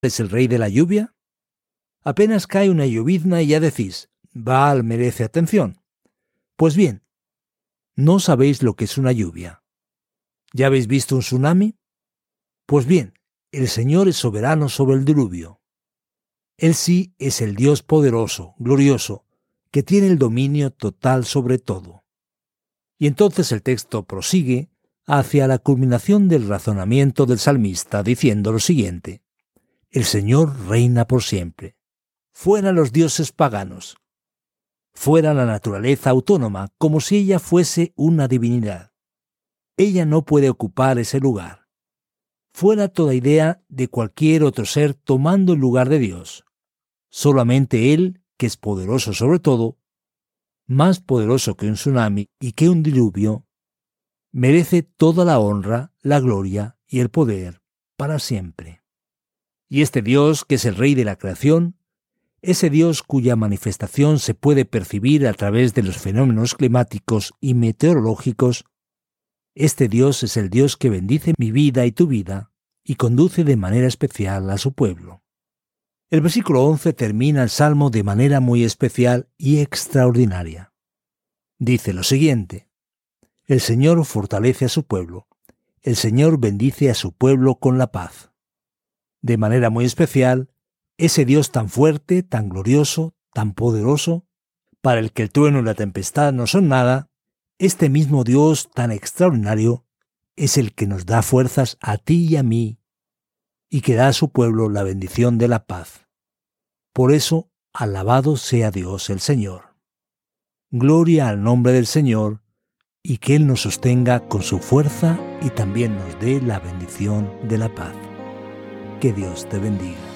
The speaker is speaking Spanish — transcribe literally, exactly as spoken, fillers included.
es el rey de la lluvia? Apenas cae una llovizna y ya decís, Baal merece atención. Pues bien, ¿no sabéis lo que es una lluvia? ¿Ya habéis visto un tsunami? Pues bien, el Señor es soberano sobre el diluvio. Él sí es el Dios poderoso, glorioso, que tiene el dominio total sobre todo. Y entonces el texto prosigue hacia la culminación del razonamiento del salmista diciendo lo siguiente: el Señor reina por siempre. Fuera los dioses paganos. Fuera la naturaleza autónoma, como si ella fuese una divinidad. Ella no puede ocupar ese lugar. Fuera toda idea de cualquier otro ser tomando el lugar de Dios. Solamente Él, que es poderoso sobre todo, más poderoso que un tsunami y que un diluvio, merece toda la honra, la gloria y el poder para siempre. Y este Dios, que es el Rey de la creación, ese Dios cuya manifestación se puede percibir a través de los fenómenos climáticos y meteorológicos, este Dios es el Dios que bendice mi vida y tu vida y conduce de manera especial a su pueblo. El versículo once termina el Salmo de manera muy especial y extraordinaria. Dice lo siguiente: el Señor fortalece a su pueblo, el Señor bendice a su pueblo con la paz. De manera muy especial, ese Dios tan fuerte, tan glorioso, tan poderoso, para el que el trueno y la tempestad no son nada, este mismo Dios tan extraordinario es el que nos da fuerzas a ti y a mí y que da a su pueblo la bendición de la paz. Por eso, alabado sea Dios el Señor. Gloria al nombre del Señor y que Él nos sostenga con su fuerza y también nos dé la bendición de la paz. Que Dios te bendiga.